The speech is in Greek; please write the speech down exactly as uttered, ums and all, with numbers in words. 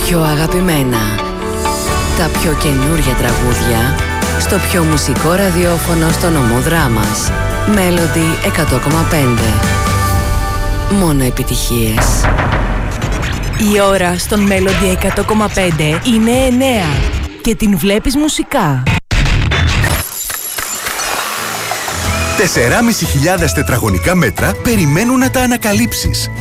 πιο αγαπημένα, τα πιο καινούργια τραγούδια, στο πιο μουσικό ραδιόφωνο στο νομό Δράμας. Melody εκατό κόμμα πέντε. Μόνο επιτυχίες. Η ώρα στον Melody εκατό κόμμα πέντε είναι εννέα και την βλέπεις μουσικά. τεσσεράμισι χιλιάδες τετραγωνικά μέτρα περιμένουν να τα ανακαλύψεις.